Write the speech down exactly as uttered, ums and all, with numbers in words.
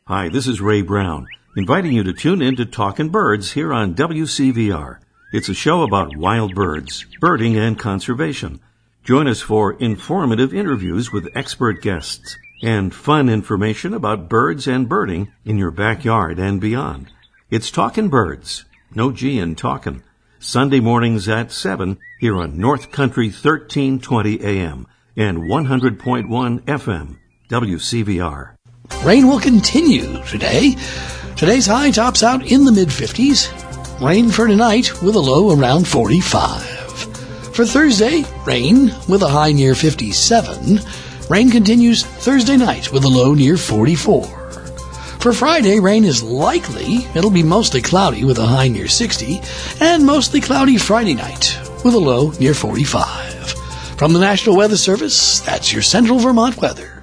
Hi, this is Ray Brown, inviting you to tune in to Talkin' Birds here on W C V R. It's a show about wild birds, birding, and conservation. Join us for informative interviews with expert guests and fun information about birds and birding in your backyard and beyond. It's Talkin' Birds, no G in talkin', Sunday mornings at seven here on North Country thirteen twenty A M and one hundred point one F M, W C V R. Rain will continue today. Today's high tops out in the mid-fifties. Rain for tonight with a low around forty-five. For Thursday, rain with a high near fifty-seven. Rain continues Thursday night with a low near forty-four. For Friday, rain is likely. It'll be mostly cloudy with a high near sixty, and mostly cloudy Friday night with a low near forty-five. From the National Weather Service, that's your Central Vermont weather.